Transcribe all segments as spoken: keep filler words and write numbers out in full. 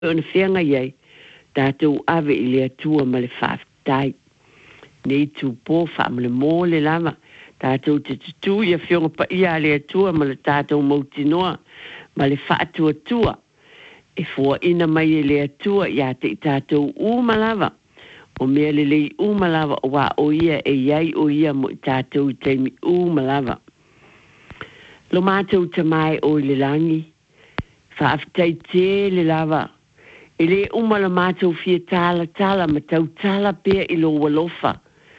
ona fianga ye tātou ave i le atua ma le whaafitai. Nei tū pō wha ma le mō le lava, tātou te tutu ia fionga pa ia le atua ma le tātou mautinoa, ma le whaatua tua. E fua ina mai e le atua ia te i tātou uma lava. O mea le lei uma lava o wā o ia e iai o ia mo i tātou i teimi uma lava. Lo mātou te mai o le langi, whaafitai te le lava. E le uma la mātou fia tala tala ma tau tala pia i lo walofa.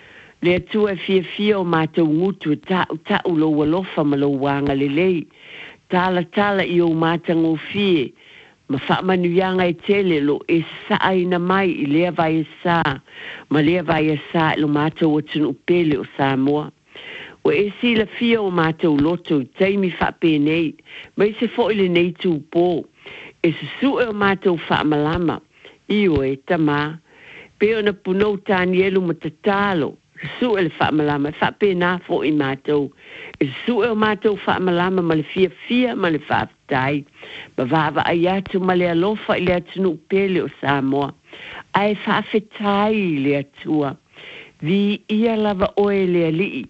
Le atua e fia fia o mātou ngutu ta u ta u lo walofa ma lo wanga le lei. Tala tala i o mātango fie. Ma whaamanuianga e tele lo e saaina mai i lea vai e sā. Ma lea vai e sā lo mātou o tunu upele o Samoa. O e si la fia o mātou loto i teimi whape nei. Ma i se fo ile nei tū pō. E se su e o mātou whaamalama. I o e tamā. Peo na punou tāni elu ma tatalo. Su e le whaamalama. Whape nā fo i mātou. E su e o mātou whaamalama ma le fia fia ma le whaafitai. Ma vava ai atu ma le alofa i le atunu pele o Samoa. Ai whaafetai le atua. Vi ia lava oe le alii.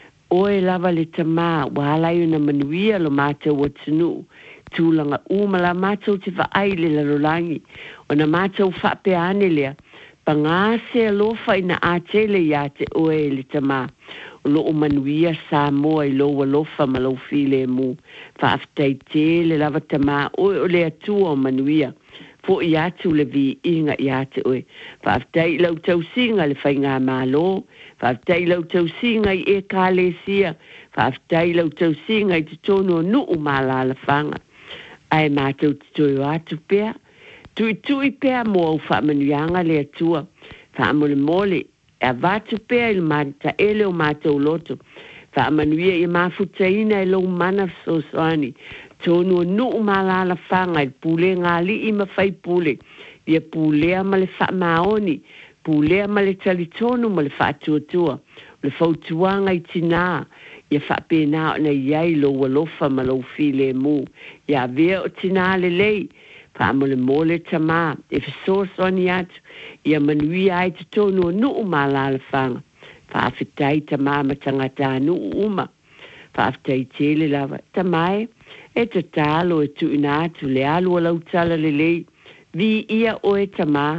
Oe lava le tamā. Wahalai una manuia lo mātou o tunu. Tūlanga umala mātou te whaai le lalolangi. O na mātou whape ane lea. Pa ngāse alofa ina ātele ia te oe le tamā. O lo o manuia Samoa i lo walofa ma lo file mu. Whaaftai tele lava tamā. Oe o le atua o manuia. Fo i atu le vi inga i ate oe. Whaaftai lau tau singa le whainga mālo. Whaaftai lau tau singa i e kālesia. Whaaftai lau tau singa i te tono nuu māla la whanga. Ai mātou te toi o atu pēr. Tui tui pēr mo au whaamanuianga le atua. Whaamole mole. E vātu pēr il mata ele o mātou loto. Whaamanuia i mafutaina i lau mana sosoani. Tonu nuu malala whanga i pule ngā li i mawhai pule. Ia pulea ma le whaamaoni. Pulea ma le talitonu ma le whaatuatua. Le whautuanga i tina. Ia whapena o na iai lo walofa ma lo file mu. Ia vea o tina le lei. Whaamole mole tamā. E whasoasoni atu. Ia manui ai te tonu nuu malala whanga. Whaafetai tamā ma tangata nuu uma. Whaafetai tele lava. Tamai. E te tālo e tu ina atu le alua lau tala le lei. Vi ia o e tamā.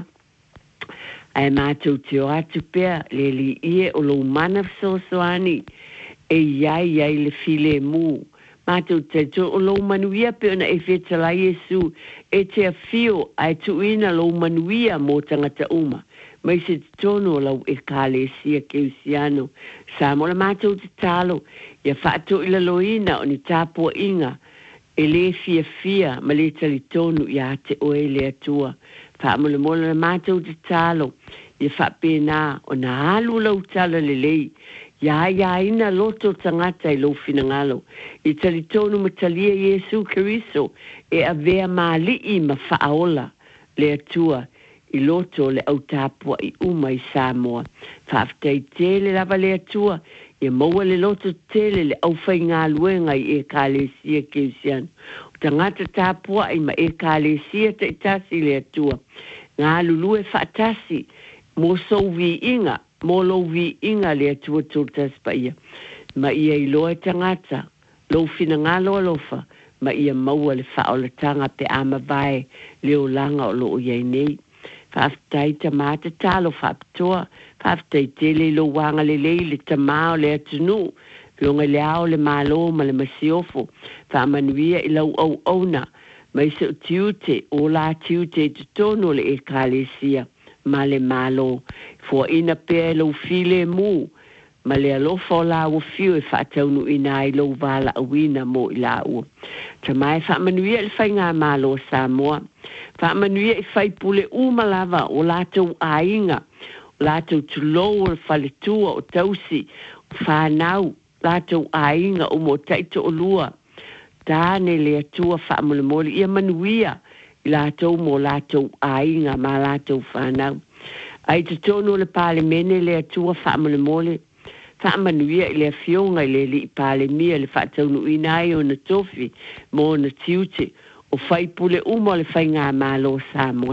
Ai mātou te o atu pēr le li ie o lo mana whasoasoni. E iai iai le file mu. Mātou te to o lo manuia pe ona e whetala Iesu. E te a fio ai tu ina lo manuia mo tangata uma. Mai se te tono lau e kāle sia ke usiano. Sa mola mātou te talo. Ia whaato ila loina o ni tāpua inga. E le fia fia ma le tali tonu ia te oe le atua. Whaamole mola na mātou te talo. Ia whapena o na halu lau tala le lei. Ia ia ina loto tangata i lo finangalo. I tali tonu ma talia Iesu Keriso. E avea maali i ma whaaola le atua. I loto le au tāpua i uma i Samoa. Whaaftai tele lava le atua. Ia maua le loto tele le au whai ngā luenga i e kālesia ke usian. O tangata tāpua i ma e kālesia te itasi le atua. Ngā lulue whaatasi. Mo souvi inga. Mo lovi inga le atua tūtas pa ia. Ma ia i loa tangata. Lo fina ngā loa lofa. Ma ia maua le whaolatanga pe ama vai. Leo langa o lo iai nei. Whaaftai tamata talo whaapitoa. Whaaftai tele lo wanga le lei le tamao le atunu. Longa le ao le malo ma le masiofo. Whaamanuia i lau au auna. Mai se o tiute o la tiute te tono le e kālesia. Ma le malo. Fua ina pēr lo file mu. Ma le alofa o la ua fio e whaataunu ina i lo wala awina mo i la ua. Tamai whaamanuia le whai ngā malo Samoa. Whaamanuia i whai pule umalava o lātou ainga. O lātou tulou o whaletua o tausi. O whanau lātou ainga o mo taito o lua. Tāne le atua whaamole mole ia manuia. I lātou mo lātou ainga ma lātou whanau. Ai te tono le pāle mene le atua whaamole mole. Whaamanuia i le fionga i le li pāle mia le whaataunu inai o na tofi mo na tiute. o fai pule uma le fai ngā malo sa mo